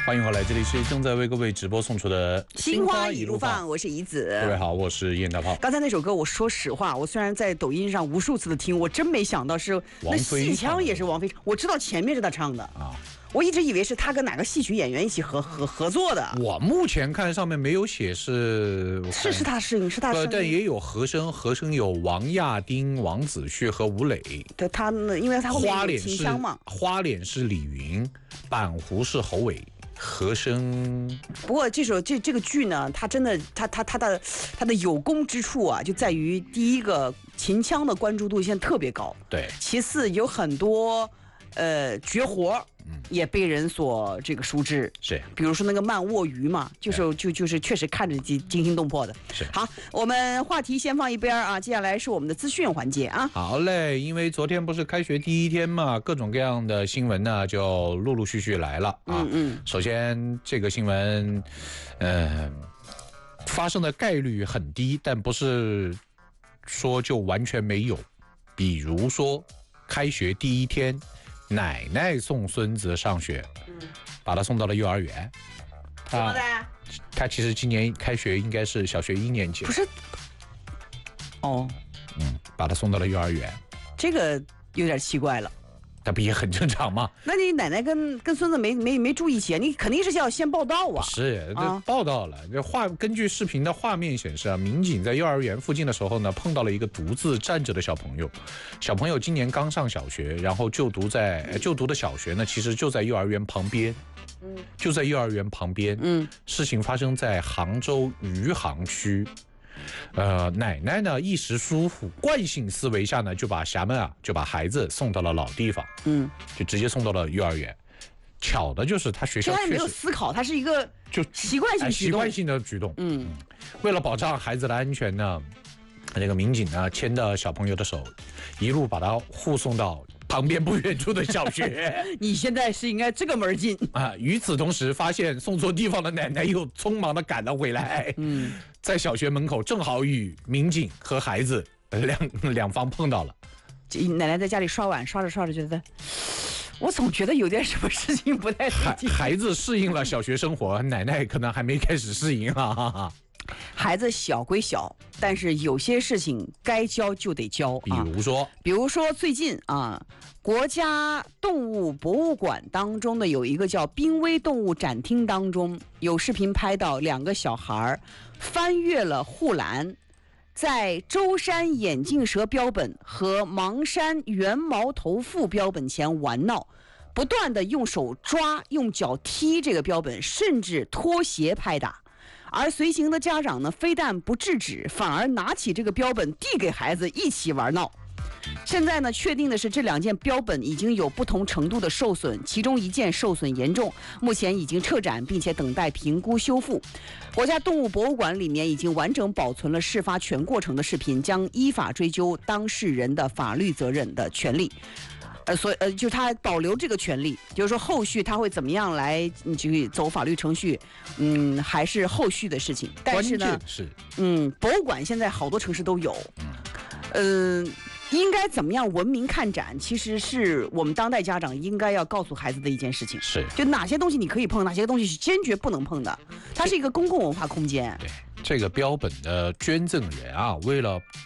欢迎回来，这里是正在为各位直播送出的心花一路放，我是怡子。 各位好，我是燕大炮。 刚才那首歌，我说实话，我虽然在抖音上无数次的听，我真没想到是那戏腔也是王菲。我知道前面是他唱的啊，我一直以为是他跟哪个戏曲演员一起合作的。 我目前看上面没有写是他声音，是他声音， 但也有和声有王亚丁、王子旭和吴磊。 对他，因为他后面有秦腔嘛。 花脸是李云，板胡是侯伟。和声， 不过这个剧呢，它真的，它的有功之处啊，就在于第一个秦腔的关注度现在特别高， 对。 其次有很多绝活也被人所这个熟知， 是。 比如说那个慢卧鱼嘛，就是确实看着惊心动魄的。 是。 好，我们话题先放一边啊，接下来是我们的资讯环节啊。 好嘞，因为昨天不是开学第一天嘛，各种各样的新闻呢就陆陆续续来了啊。首先这个新闻，发生的概率很低，但不是说就完全没有。比如说，开学第一天。奶奶送孙子上学，把他送到了幼儿园。 怎么的？ 他其实今年开学应该是小学1年级。 不是？哦， 把他送到了幼儿园。 这个有点奇怪了。 那不也很正常吗？ 那你奶奶跟孙子没住一起啊？你肯定是要先报道啊。 是，这报道了。根据视频的画面显示啊，民警在幼儿园附近的时候呢，碰到了一个独自站着的小朋友。小朋友今年刚上小学，然后就读的小学呢，其实就在幼儿园旁边。就在幼儿园旁边。事情发生在杭州余杭区。奶奶呢一时疏忽，惯性思维下呢，就把孩子送到了老地方，就直接送到了幼儿园。巧的就是他学校他也没有思考，他是一个就习惯性的举动。为了保障孩子的安全呢，这个民警呢牵着小朋友的手，一路把他护送到旁边不远处的小学。 你现在是应该这个门进啊！与此同时，发现送错地方的奶奶又匆忙的赶了回来。在小学门口正好与民警和孩子两方碰到了。 奶奶在家里刷碗，刷着觉得，我总觉得有点什么事情不太对劲。 孩子适应了小学生活，奶奶可能还没开始适应啊。 孩子小归小，但是有些事情该教就得教。 比如说最近啊，国家动物博物馆当中的有一个叫濒危动物展厅当中，有视频拍到2个小孩翻越了护栏，在舟山眼镜蛇标本和邙山圆毛头腹标本前玩闹，不断的用手抓、用脚踢这个标本，甚至脱鞋拍打。而随行的家长呢，非但不制止，反而拿起这个标本递给孩子一起玩闹。现在呢，确定的是这2件标本已经有不同程度的受损，其中1件受损严重，目前已经撤展，并且等待评估修复。国家动物博物馆里面已经完整保存了事发全过程的视频，将依法追究当事人的法律责任的权利。就他保留这个权利，就是说后续他会怎么样来去走法律程序，还是后续的事情。但是呢，博物馆现在好多城市都有，应该怎么样文明看展，其实是我们当代家长应该要告诉孩子的一件事情。 是， 就哪些东西你可以碰，哪些东西是坚决不能碰的。它是一个公共文化空间。 对。这个标本的捐赠人啊，为了